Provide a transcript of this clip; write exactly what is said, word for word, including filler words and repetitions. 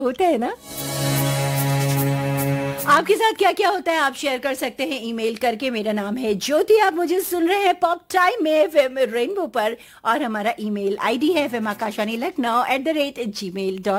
होता है ना? आपके साथ क्या-क्या होता है आप शेयर कर सकते हैं ईमेल करके। मेरा नाम है ज्योति, आप मुझे सुन रहे हैं पॉप टाइम में एफएम रेनबो पर और हमारा ईमेल आईडी है F M Akashvani Lucknow at the rate ji mail dot